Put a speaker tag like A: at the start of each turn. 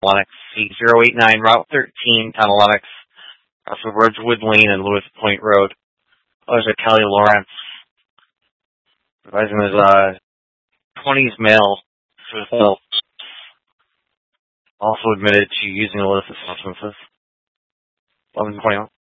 A: Lennox, 8089 Route 13, Town of Lennox, off of Ridgewood Lane and Lewis Point Road. There's a Kelly Lawrence, advising his 20s male, suicidal, also admitted to using illicit substances. 11:21.